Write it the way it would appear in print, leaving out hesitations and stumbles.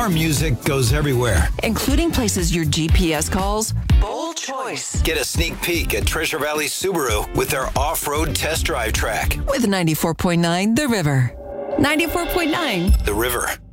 Our music goes everywhere. Including places your GPS calls. Bold choice. Get a sneak peek at Treasure Valley Subaru with their off-road test drive track. With 94.9 The River. 94.9 The River.